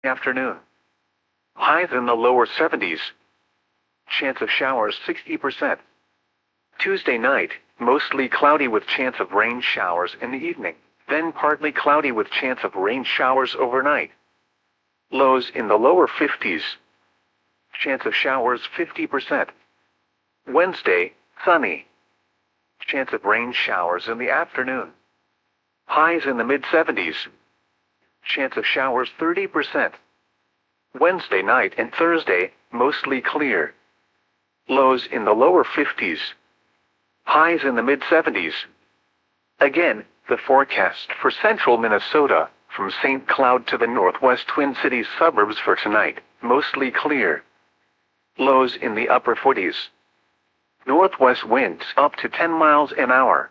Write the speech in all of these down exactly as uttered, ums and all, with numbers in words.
Afternoon. Highs in the lower seventies. Chance of showers sixty percent. Tuesday night, mostly cloudy with chance of rain showers in the evening, then partly cloudy with chance of rain showers overnight. Lows in the lower fifties. Chance of showers fifty percent. Wednesday, sunny. Chance of rain showers in the afternoon. Highs in the mid seventies. Chance of showers thirty percent. Wednesday night and Thursday, mostly clear. Lows in the lower fifties. Highs in the mid seventies. Again, the forecast for central Minnesota, from Saint Cloud to the northwest Twin Cities suburbs for tonight, mostly clear. Lows in the upper forties. Northwest winds up to ten miles an hour.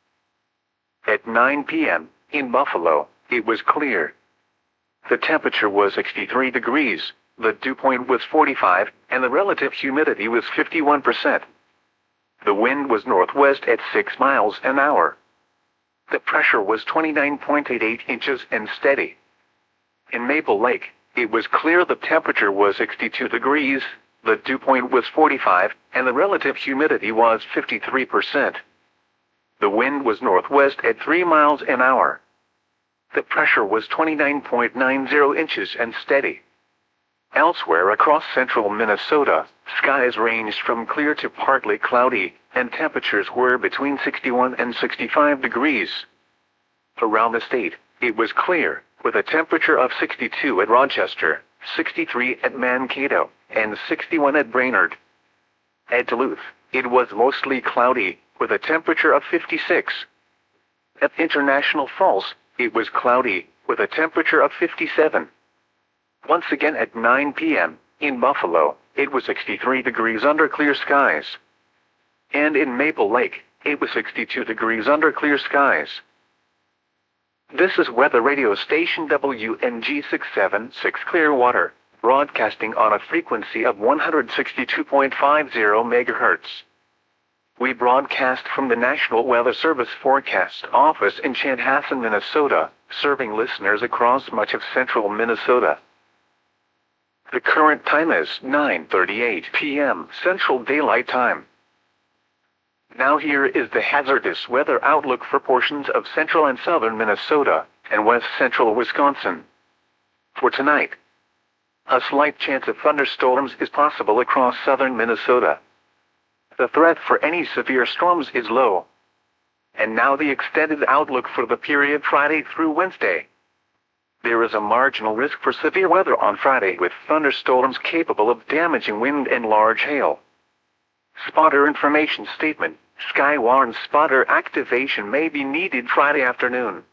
At nine p m, in Buffalo, it was clear. The temperature was sixty-three degrees, the dew point was forty-five, and the relative humidity was fifty-one percent. The wind was northwest at six miles an hour. The pressure was twenty-nine point eight eight inches and steady. In Maple Lake, it was clear the temperature was sixty-two degrees, the dew point was forty-five, and the relative humidity was fifty-three percent. The wind was northwest at three miles an hour. The pressure was twenty-nine point nine zero inches and steady. Elsewhere across central Minnesota, skies ranged from clear to partly cloudy, and temperatures were between sixty-one and sixty-five degrees. Around the state, it was clear, with a temperature of sixty-two at Rochester, sixty-three at Mankato, and sixty-one at Brainerd. At Duluth, it was mostly cloudy, with a temperature of fifty-six. At International Falls, it was cloudy, with a temperature of fifty-seven. Once again at nine p m, in Buffalo, it was sixty-three degrees under clear skies. And in Maple Lake, it was sixty-two degrees under clear skies. This is weather radio station W N G six seven six Clearwater, broadcasting on a frequency of one hundred sixty-two point five zero megahertz. We broadcast from the National Weather Service Forecast Office in Chanhassen, Minnesota, serving listeners across much of central Minnesota. The current time is nine thirty-eight p m Central Daylight Time. Now here is the hazardous weather outlook for portions of central and southern Minnesota, and west central Wisconsin. For tonight, a slight chance of thunderstorms is possible across southern Minnesota. The threat for any severe storms is low. And now the extended outlook for the period Friday through Wednesday. There is a marginal risk for severe weather on Friday with thunderstorms capable of damaging wind and large hail. Spotter information statement: Skywarn spotter activation may be needed Friday afternoon.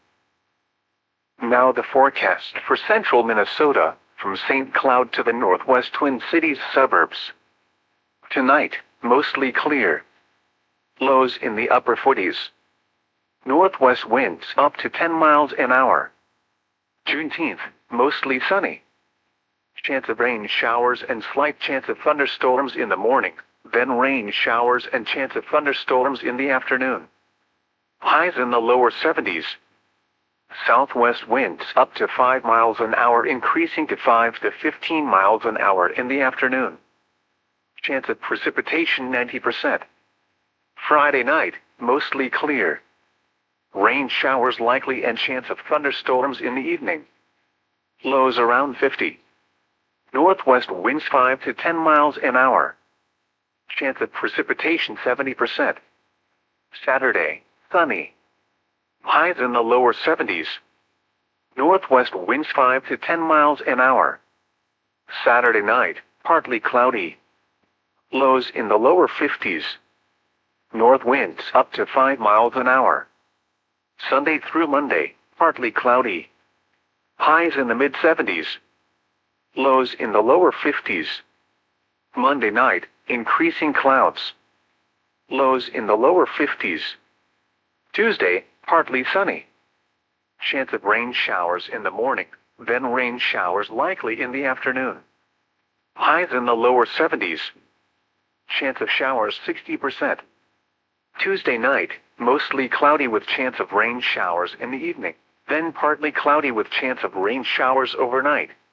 Now the forecast for central Minnesota, from Saint Cloud to the northwest Twin Cities suburbs. Tonight, mostly clear. Lows in the upper forties. Northwest winds up to ten miles an hour. Juneteenth, mostly sunny. Chance of rain showers and slight chance of thunderstorms in the morning, then rain showers and chance of thunderstorms in the afternoon. Highs in the lower seventies. Southwest winds up to five miles an hour, increasing to five to fifteen miles an hour in the afternoon. Chance of precipitation ninety percent. Friday night, mostly clear. Rain showers likely and chance of thunderstorms in the evening. Lows around fifty. Northwest winds five to ten miles an hour. Chance of precipitation seventy percent. Saturday, sunny. Highs in the lower seventies. Northwest winds five to ten miles an hour. Saturday night, partly cloudy. Lows in the lower fifties. North winds up to five miles an hour. Sunday through Monday, partly cloudy. Highs in the mid seventies. Lows in the lower fifties. Monday night, increasing clouds. Lows in the lower fifties. Tuesday, partly sunny. Chance of rain showers in the morning, then rain showers likely in the afternoon. Highs in the lower seventies. Chance of showers sixty percent. Tuesday night, mostly cloudy with chance of rain showers in the evening, then partly cloudy with chance of rain showers overnight.